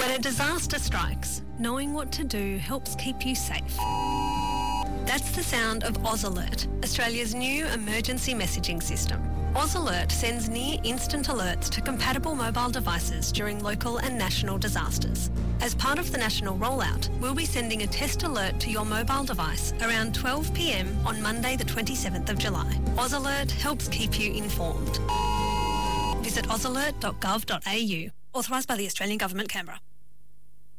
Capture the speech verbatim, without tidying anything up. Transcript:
When a disaster strikes, knowing what to do helps keep you safe. That's the sound of Oz Alert, Australia's new emergency messaging system. Oz Alert sends near-instant alerts to compatible mobile devices during local and national disasters. As part of the national rollout, we'll be sending a test alert to your mobile device around twelve p m on Monday the twenty-seventh of July. Oz Alert helps keep you informed. Visit oz alert dot gov dot a u. Authorised by the Australian Government, Canberra.